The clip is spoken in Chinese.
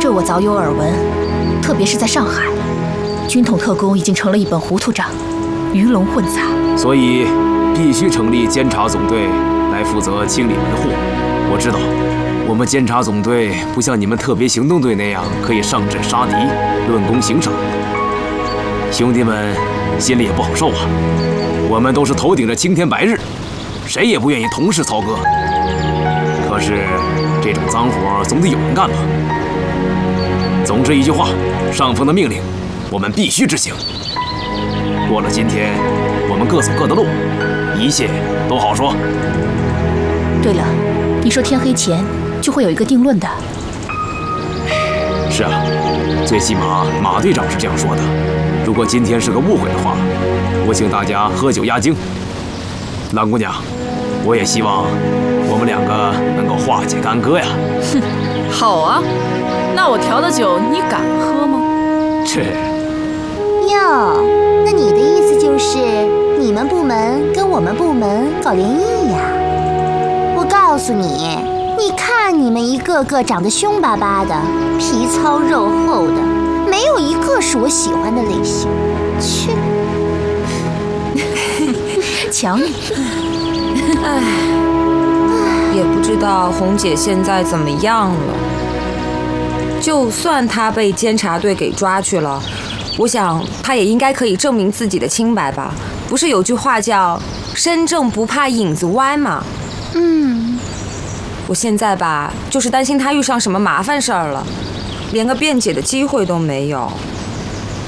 这我早有耳闻，特别是在上海，军统特工已经成了一本糊涂账，鱼龙混杂。 所以必须成立监察总队来负责清理门户。我知道，我们监察总队不像你们特别行动队那样可以上阵杀敌、论功行赏。兄弟们心里也不好受啊。我们都是头顶着青天白日，谁也不愿意同事操戈。可是这种脏活总得有人干吧。总之一句话，上峰的命令，我们必须执行。过了今天，我们各走各的路，一切都好说。 对了，你说天黑前就会有一个定论的。 是啊，最起码马队长是这样说的。如果今天是个误会的话，我请大家喝酒压惊。蓝姑娘，我也希望我们两个能够化解干戈呀。 哼，好啊，那我调的酒你敢喝吗？ 这哟，那你的意思就是你们部门跟我们部门搞联谊呀？我告诉你，你看你们一个个长得凶巴巴的，皮糙肉厚的，没有一个是我喜欢的类型。切！ 瞧你， 唉，也不知道红姐现在怎么样了。就算她被监察队给抓去了，我想她也应该可以证明自己的清白吧？不是有句话叫“身正不怕影子歪”吗？我现在吧，就是担心她遇上什么麻烦事儿了，连个辩解的机会都没有。